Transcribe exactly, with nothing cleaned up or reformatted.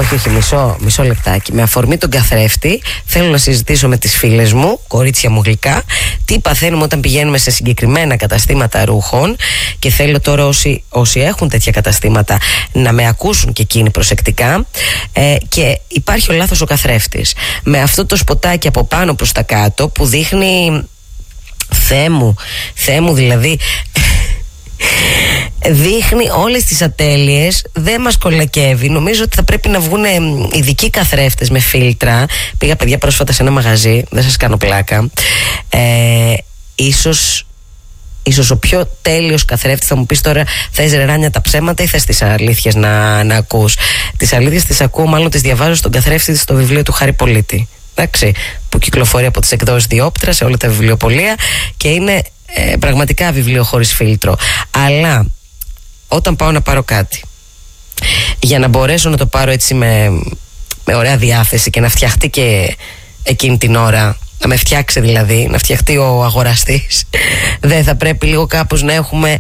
Όχι, όχι, μισό, μισό λεπτάκι. Με αφορμή τον καθρέφτη, θέλω να συζητήσω με τις φίλες μου, κορίτσια μου γλυκά, τι παθαίνουμε όταν πηγαίνουμε σε συγκεκριμένα καταστήματα ρούχων. Και θέλω τώρα όσοι, όσοι έχουν τέτοια καταστήματα να με ακούσουν και εκείνοι προσεκτικά. Ε, και υπάρχει ο λάθος ο καθρέφτης. Με αυτό το σποτάκι από πάνω προς τα κάτω που δείχνει. Θεέ μου, Θεέ μου δηλαδή. Δείχνει όλες τις ατέλειες, δεν μας κολακεύει. Νομίζω ότι θα πρέπει να βγουν ειδικοί καθρέφτες με φίλτρα. Πήγα, παιδιά, πρόσφατα σε ένα μαγαζί, δεν σας κάνω πλάκα. ε, Ίσως Ίσως ο πιο τέλειος καθρέφτης. Θα μου πεις τώρα, θες ρεράνια τα ψέματα ή θες τις αλήθειες να, να ακούς? Τις αλήθειες τις ακούω, μάλλον τις διαβάζω στον καθρέφτη στο βιβλίο του Χάρη Πολίτη, εντάξει, που κυκλοφορεί από τις εκδόσεις Διόπτρα σε όλα τα βιβλιοπωλεία και είναι ε, πραγματικά βιβλίο χωρίς φίλτρο. Αλλά όταν πάω να πάρω κάτι, για να μπορέσω να το πάρω έτσι με, με ωραία διάθεση και να φτιαχτεί και εκείνη την ώρα, να με φτιάξει δηλαδή, να φτιαχτεί ο αγοραστής, δεν θα πρέπει λίγο κάπως να έχουμε